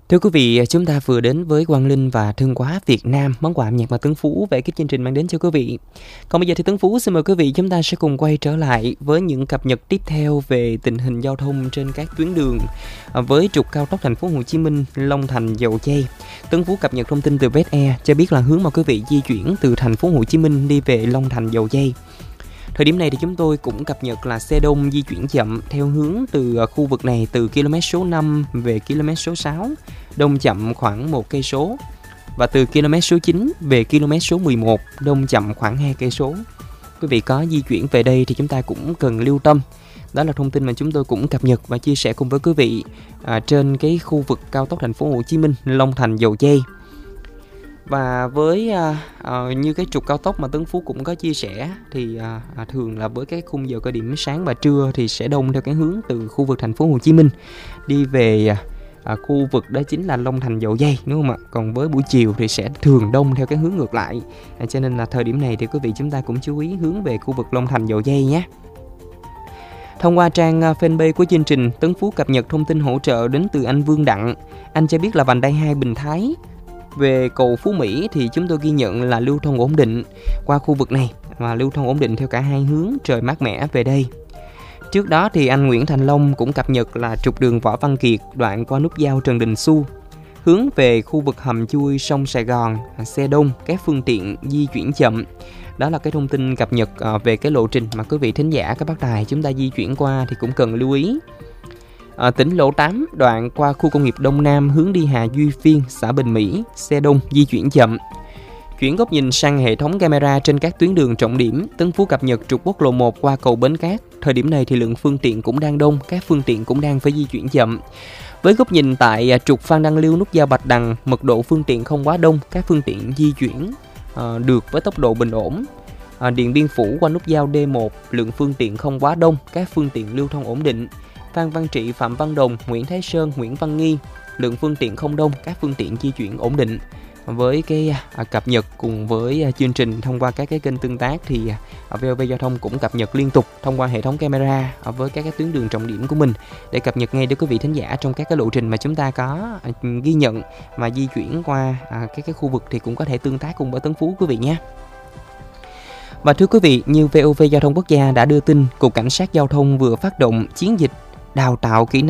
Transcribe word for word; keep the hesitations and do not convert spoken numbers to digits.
Thưa quý vị, chúng ta vừa đến với Quang Linh và Thương Quá Việt Nam, món quà âm nhạc mà Tuấn Phú về cái chương trình mang đến cho quý vị. Còn bây giờ thì Tuấn Phú xin mời quý vị chúng ta sẽ cùng quay trở lại với những cập nhật tiếp theo về tình hình giao thông trên các tuyến đường với trục cao tốc thành phố Hồ Chí Minh Long Thành Dầu Giây. Tuấn Phú cập nhật thông tin từ Best Air cho biết là hướng mà quý vị di chuyển từ thành phố Hồ Chí Minh đi về Long Thành Dầu Giây. Thời điểm này thì chúng tôi cũng cập nhật là xe đông di chuyển chậm theo hướng từ khu vực này từ km số năm về km số sáu, đông chậm khoảng một cây số, và từ km số chín về km số mười một, đông chậm khoảng hai cây số. Quý vị có di chuyển về đây thì chúng ta cũng cần lưu tâm. Đó là thông tin mà chúng tôi cũng cập nhật và chia sẻ cùng với quý vị à, trên cái khu vực cao tốc thành phố Hồ Chí Minh Long Thành Dầu Giây. Và với à, à, như cái trục cao tốc mà Tuấn Phú cũng có chia sẻ thì à, à, thường là với cái khung giờ cao điểm sáng và trưa thì sẽ đông theo cái hướng từ khu vực thành phố Hồ Chí Minh đi về à, à, khu vực đó chính là Long Thành Dầu Giây, đúng không ạ? Còn với buổi chiều thì sẽ thường đông theo cái hướng ngược lại. À, cho nên là thời điểm này thì quý vị chúng ta cũng chú ý hướng về khu vực Long Thành Dầu Giây nhé. Thông qua trang fanpage của chương trình, Tuấn Phú cập nhật thông tin hỗ trợ đến từ anh Vương Đặng. Anh cho biết là vành đai hai Bình Thái về cầu Phú Mỹ thì chúng tôi ghi nhận là lưu thông ổn định qua khu vực này và lưu thông ổn định theo cả hai hướng, trời mát mẻ về đây. Trước đó thì anh Nguyễn Thành Long cũng cập nhật là trục đường Võ Văn Kiệt đoạn qua nút giao Trần Đình Xu hướng về khu vực hầm chui sông Sài Gòn, xe đông, các phương tiện di chuyển chậm. Đó là cái thông tin cập nhật về cái lộ trình mà quý vị thính giả các bác tài chúng ta di chuyển qua thì cũng cần lưu ý. À, tỉnh lộ tám đoạn qua khu công nghiệp Đông Nam hướng đi Hà Duy Phiên, xã Bình Mỹ, xe đông di chuyển chậm. Chuyển góc nhìn sang hệ thống camera trên các tuyến đường trọng điểm, Tuấn Phú cập nhật trục quốc lộ một qua cầu Bến Cát. Thời điểm này thì lượng phương tiện cũng đang đông, các phương tiện cũng đang phải di chuyển chậm. Với góc nhìn tại trục Phan Đăng Lưu nút giao Bạch Đằng, mật độ phương tiện không quá đông, các phương tiện di chuyển à, được với tốc độ bình ổn. À, Điện Biên Phủ qua nút giao D một, lượng phương tiện không quá đông, các phương tiện lưu thông ổn định. Phan Văn Trị, Phạm Văn Đồng, Nguyễn Thái Sơn, Nguyễn Văn Nghi, lượng phương tiện không đông, các phương tiện di chuyển ổn định. Với cái à, cập nhật cùng với à, chương trình thông qua các cái kênh tương tác thì à, vê o vê Giao thông cũng cập nhật liên tục thông qua hệ thống camera à, với các cái tuyến đường trọng điểm của mình để cập nhật ngay đến quý vị thính giả trong các cái lộ trình mà chúng ta có à, ghi nhận mà di chuyển qua à, các cái khu vực thì cũng có thể tương tác cùng với Tuấn Phú quý vị nhé. Và thưa quý vị, như vê o vê Giao thông Quốc gia đã đưa tin, Cục Cảnh sát Giao thông vừa phát động chiến dịch đào tạo kỹ năng